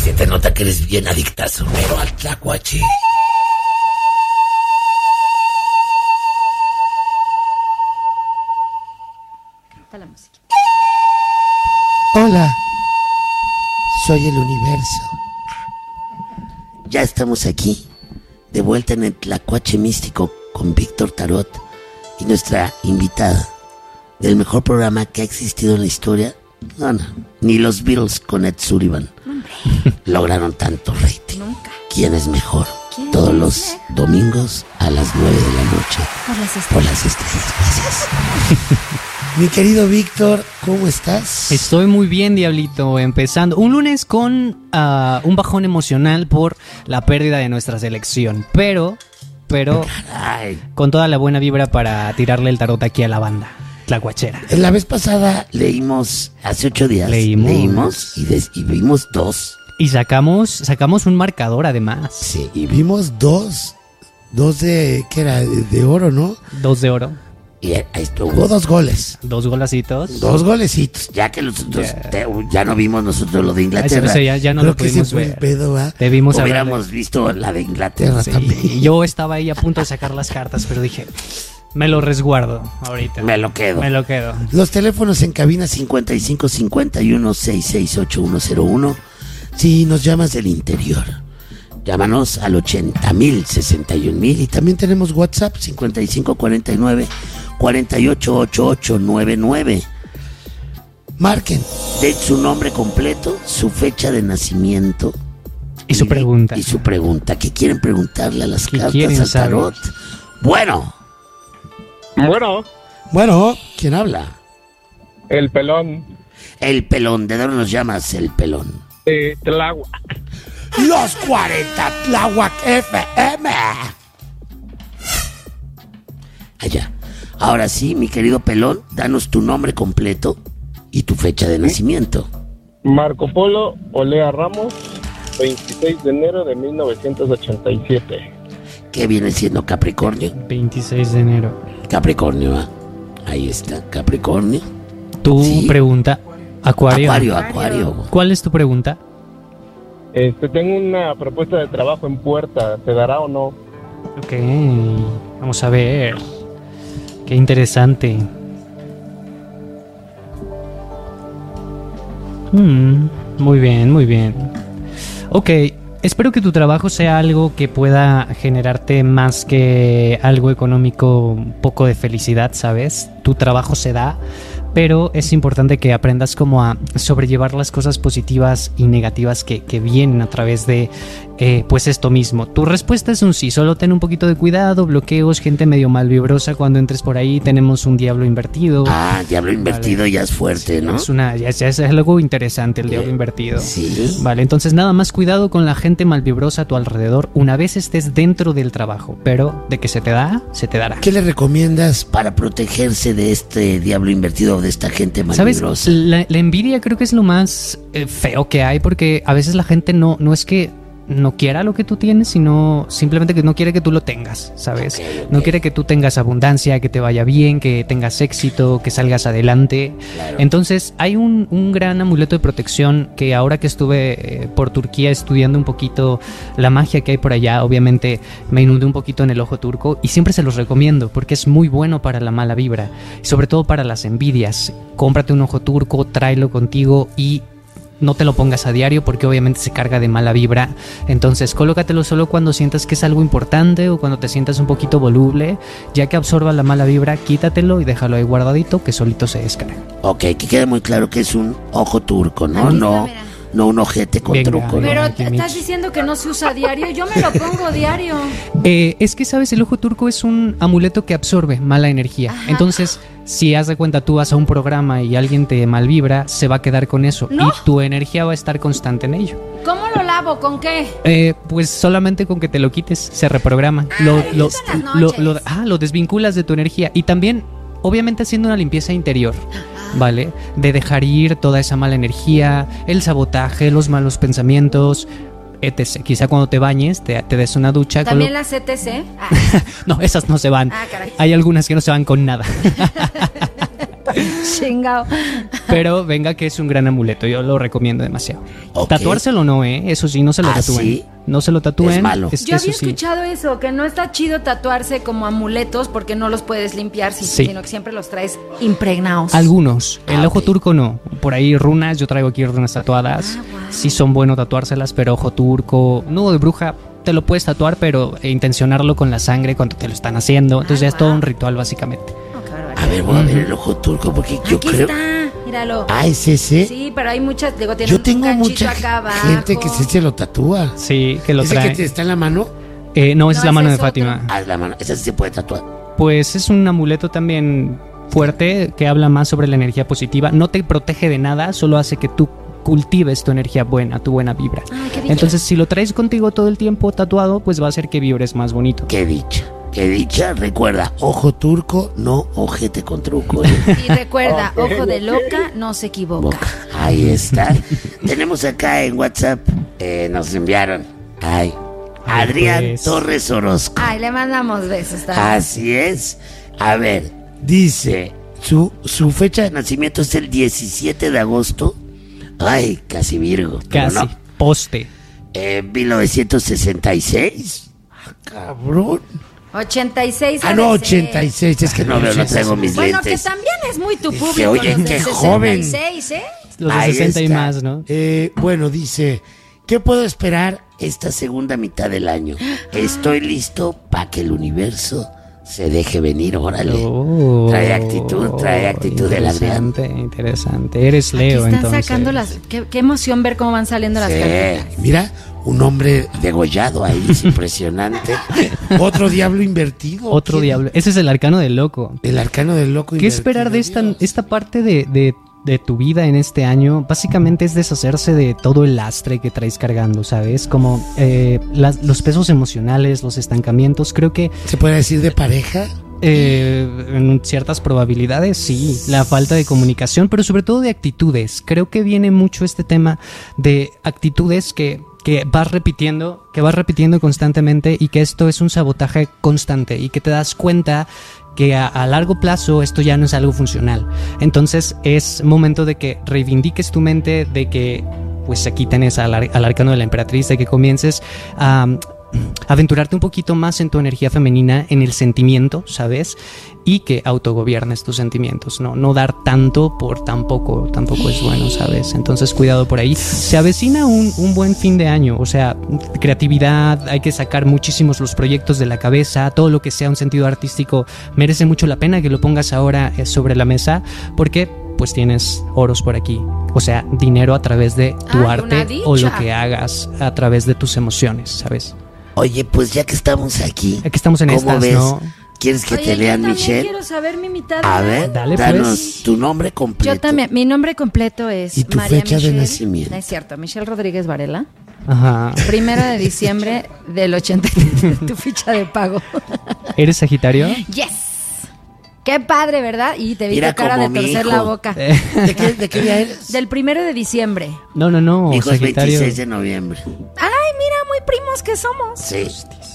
Se te nota que eres bien adictazo, pero al tlacuache. La música. Hola, soy el universo. Ya estamos aquí, de vuelta en el Tlacuache Místico con Víctor Tarot y nuestra invitada del mejor programa que ha existido en la historia. No, ni los Beatles con Ed Sullivan lograron tanto rating. Nunca. ¿Quién es mejor? ¿Quién Todos es los mejor? domingos a las 9 de la noche. Por las estrellas. Por las estrellas. Gracias. Mi querido Víctor, ¿cómo estás? Estoy muy bien, Diablito, empezando un lunes con un bajón emocional por la pérdida de nuestra selección, pero Caray. con toda la buena vibra para tirarle el tarot aquí a la banda tlacuachera. La vez pasada leímos, hace 8 días, leímos y vimos dos. Y sacamos un marcador además. Sí, y vimos dos de, ¿qué era? De oro, ¿no? 2 de oro, Y hubo 2 goles. 2 golacitos. 2 golecitos, ya que nosotros ya no vimos nosotros lo de Inglaterra. Eso ya no Creo lo que pudimos ese fue el ver. pedo, ¿va? Debimos Hubiéramos visto la de Inglaterra Sí, también. yo estaba ahí a punto de sacar las cartas, pero dije, me lo resguardo ahorita. Me lo quedo. Los teléfonos en cabina 55 51 668 101. Si nos llamas del interior, llámanos al 80,000 61,000. Y también tenemos WhatsApp 55 49 48 88 99. Marquen, den su nombre completo, su fecha de nacimiento Y su pregunta. Y su pregunta. ¿Qué quieren preguntarle a las ¿Qué cartas, quieren al saber? tarot? Bueno, ¿quién habla? El pelón. El pelón. ¿De dónde nos llamas, el pelón? Tláhuac. Los 40 Tláhuac FM. Allá. Ahora sí, mi querido pelón, danos tu nombre completo y tu fecha de nacimiento. Marco Polo Olea Ramos, 26 de enero de 1987. ¿Qué viene siendo Capricornio? 26 de enero. Capricornio, ¿ah? Ahí está, Capricornio. Tu Sí. pregunta, Acuario. Acuario. ¿Cuál es tu pregunta? Tengo una propuesta de trabajo en puerta. ¿Se dará o no? Ok, vamos a ver. Qué interesante. Muy bien, muy bien. Ok, espero que tu trabajo sea algo que pueda generarte más que algo económico, un poco de felicidad, ¿sabes? Tu trabajo se da, pero es importante que aprendas como a sobrellevar las cosas positivas y negativas que vienen a través de pues esto mismo. Tu respuesta es un sí, solo ten un poquito de cuidado, bloqueos, gente medio malvibrosa cuando entres por ahí, tenemos un diablo invertido. Diablo invertido, vale. Ya es fuerte, ¿no? Ya es algo interesante el diablo invertido. Sí. Vale, entonces nada más cuidado con la gente malvibrosa a tu alrededor una vez estés dentro del trabajo, pero de que se te da, se te dará. ¿Qué le recomiendas para protegerse de este diablo invertido o de esta gente malvibrosa? ¿Sabes? La envidia creo que es lo más feo que hay, porque a veces la gente no es que no quiera lo que tú tienes, sino simplemente que no quiere que tú lo tengas, ¿sabes? Okay. No quiere que tú tengas abundancia, que te vaya bien, que tengas éxito, que salgas adelante. Claro. Entonces hay un gran amuleto de protección que ahora que estuve por Turquía estudiando un poquito la magia que hay por allá, obviamente me inundé un poquito en el ojo turco y siempre se los recomiendo porque es muy bueno para la mala vibra y sobre todo para las envidias. Cómprate un ojo turco, tráelo contigo y no te lo pongas a diario porque obviamente se carga de mala vibra. Entonces colócatelo solo cuando sientas que es algo importante o cuando te sientas un poquito voluble. Ya que absorba la mala vibra, quítatelo y déjalo ahí guardadito que solito se descarga. Ok, que quede muy claro que es un ojo turco, ¿no? No un ojete con truco. Pero estás diciendo que no se usa a diario. Yo me lo pongo diario. Es que, ¿sabes? El ojo turco es un amuleto que absorbe mala energía. Ajá. Entonces, si haz de cuenta tú vas a un programa y alguien te malvibra, se va a quedar con eso. ¿No? Y tu energía va a estar constante en ello. ¿Cómo lo lavo? ¿Con qué? Pues solamente con que te lo quites, se reprograma. Lo desvinculas de tu energía. Y también, obviamente, haciendo una limpieza interior. ¿Vale? De dejar ir toda esa mala energía, el sabotaje, los malos pensamientos, etc. Quizá cuando te bañes te des una ducha. ¿También las ETC? No, esas no se van. Caray. Hay algunas que no se van con nada. Chingao. Pero venga que es un gran amuleto, yo lo recomiendo demasiado. Ok. Tatuárselo no, eso sí, no se lo ¿Ah, tatúen. sí? No se lo tatúen. Es malo. Yo Eso había sí. escuchado eso, que no está chido tatuarse como amuletos porque no los puedes limpiar, Sí. sino que siempre los traes impregnados. Algunos, el Ah, ojo ok. turco no. Por ahí runas, yo traigo aquí runas tatuadas. Ah, wow. Sí son bueno tatuárselas, pero ojo turco, nudo de bruja, te lo puedes tatuar, pero intencionarlo con la sangre cuando te lo están haciendo. Entonces ya es todo wow. un ritual básicamente. Oh, qué barbaridad. A ver, voy a ver el ojo turco porque yo Aquí creo... está, míralo. Ah, ¿es ese? Sí, pero hay muchas, digo, tiene Yo un tengo ganchito mucha acá abajo. gente que se lo tatúa. Sí, que lo ¿Ese trae. que está en la mano? No, esa es la No, mano ese de es Fátima. otro. Ah, es la mano. Esa sí se puede tatuar. Pues es un amuleto también fuerte que habla más sobre la energía positiva. No te protege de nada, solo hace que tú cultives tu energía buena, tu buena vibra. Ay, qué dicha. Entonces, si lo traes contigo todo el tiempo tatuado, pues va a hacer que vibres más bonito. Qué dicha. Qué dicha. Recuerda, ojo turco, no ojete con truco. Y recuerda, ojo de loca, no se equivoca. Boca. Ahí está. Tenemos acá en WhatsApp, nos enviaron. Ay, Adrián pues. Torres Orozco. Ay, le mandamos besos también. Así es. A ver, dice, su fecha de nacimiento es el 17 de agosto. Ay, casi Virgo. Pero Casi. no. Poste. 1966. Ah, cabrón. 86. Ah, no, debe ser. 86. Es que no veo, no traigo mis Bueno, lentes. que también es muy tu Dice, público. oye, los qué del joven. 66, ¿eh? Los de Ahí 60 y está. más, ¿no? Bueno, dice, ¿qué puedo esperar esta segunda mitad del año? Estoy listo para que el universo se deje venir, órale. Oh, trae actitud del Adrián. Interesante, interesante. Eres Aquí Leo, están entonces. sacando las... Qué emoción ver cómo van saliendo las Sí, cartitas. mira, un hombre degollado ahí, es impresionante. Otro diablo invertido. Otro ¿Quién? diablo. Ese es el arcano del loco. El arcano del loco ¿Qué invertido, esperar de Dios. esta parte de tu vida en este año? Básicamente es deshacerse de todo el lastre que traes cargando, ¿sabes? Como los pesos emocionales, los estancamientos. Creo que ¿Se puede decir de pareja? en ciertas probabilidades, sí. La falta de comunicación, pero sobre todo de actitudes. Creo que viene mucho este tema de actitudes que vas repitiendo constantemente y que esto es un sabotaje constante y que te das cuenta que a largo plazo esto ya no es algo funcional. Entonces es momento de que reivindiques tu mente, de que pues aquí tenés al arcano de la emperatriz, de que comiences a aventurarte un poquito más en tu energía femenina, en el sentimiento, ¿sabes? Y que autogobiernes tus sentimientos, no dar tanto por tampoco es bueno, ¿sabes? Entonces cuidado por ahí. Se avecina un buen fin de año, o sea, creatividad, hay que sacar muchísimos los proyectos de la cabeza, todo lo que sea un sentido artístico merece mucho la pena que lo pongas ahora sobre la mesa, porque pues tienes oros por aquí, o sea, dinero a través de tu Ay, arte una dicha. o lo que hagas a través de tus emociones, ¿sabes? Oye, pues ya que estamos aquí. Aquí estamos en ¿cómo estas, ves? ¿no? ¿Quieres que Oye, te lean, yo también Michelle? quiero saber mi mitad. A de ver, edad. Dale, danos pues. tu nombre completo. Yo también. Mi nombre completo es ¿Y tu María fecha de Michelle. nacimiento? No es cierto, Michelle Rodríguez Varela. Ajá. 1 de diciembre del 83. Tu ficha de pago. ¿Eres Sagitario? Yes. Qué padre, ¿verdad? Y te vi Mira tu cara como de mi torcer hijo. la boca. ¿De qué día eres? Del 1 de diciembre. No, Mi hijo es Sagitario. 26 de noviembre. Ay, mira, muy primos que somos. Sí.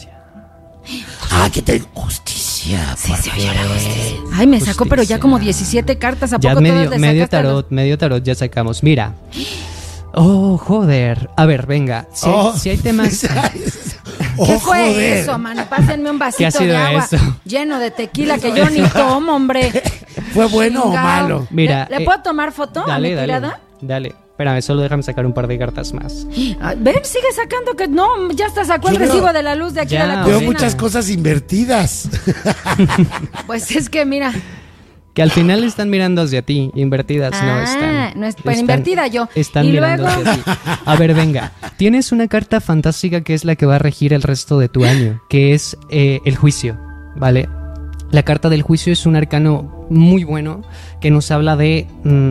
Ah, ¿qué te... Justicia, por favor. Ay, me sacó, pero ya Justicia. como 17 cartas. ¿A Ya poco todas le medio sacaste a los- tarot ya sacamos. Mira. Oh, joder. A ver, venga. Si hay temas. Oh, ¿Qué fue joder. eso, mano? Pásenme un vasito ¿Qué ha sido de agua eso? lleno de tequila que yo ni tomo, hombre. ¿Fue bueno o Chingao. malo? Mira, ¿Le puedo tomar foto a mi tirada? Dale. Espérame, solo déjame sacar un par de cartas más. Ah, ven, sigue sacando que no, ya hasta sacó el Yo veo- recibo de la luz de aquí Ya, de la Ah, Veo cocina. muchas cosas invertidas. Pues es que mira, Que al final están mirando hacia ti, invertidas no Ah, están. no es- pues invertida yo. Están Y mirando luego- hacia ti. A ver, venga. Tienes una carta fantástica que es la que va a regir el resto de tu año, que es el juicio, ¿vale? La carta del juicio es un arcano muy bueno que nos habla de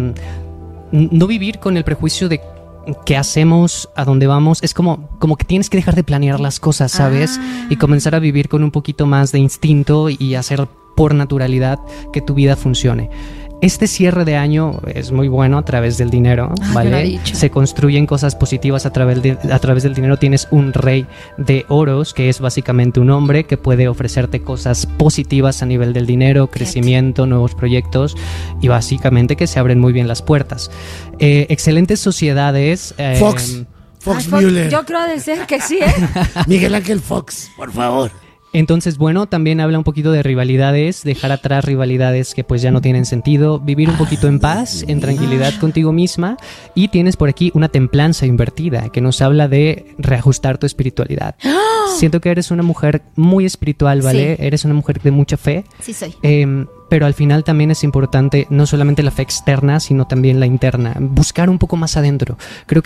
no vivir con el prejuicio de qué hacemos, a dónde vamos. Es como que tienes que dejar de planear las cosas, ¿sabes? Ah. Y comenzar a vivir con un poquito más de instinto y hacer por naturalidad que tu vida funcione. Este cierre de año es muy bueno a través del dinero, ¿vale? yo lo he dicho. Se construyen cosas positivas a través del dinero. Tienes un rey de oros, que es básicamente un hombre que puede ofrecerte cosas positivas a nivel del dinero, crecimiento, nuevos proyectos y básicamente que se abren muy bien las puertas. Excelentes sociedades. Fox Ay, Mueller. yo creo decir que sí, ¿eh? Miguel Ángel Fox, por favor. Entonces, bueno, también habla un poquito de rivalidades, dejar atrás rivalidades que pues ya no tienen sentido, vivir un poquito en paz, en tranquilidad contigo misma, y tienes por aquí una templanza invertida que nos habla de reajustar tu espiritualidad. Siento que eres una mujer muy espiritual, ¿vale? Sí. Eres una mujer de mucha fe. Sí soy. Pero al final también es importante no solamente la fe externa, sino también la interna, buscar un poco más adentro. Creo que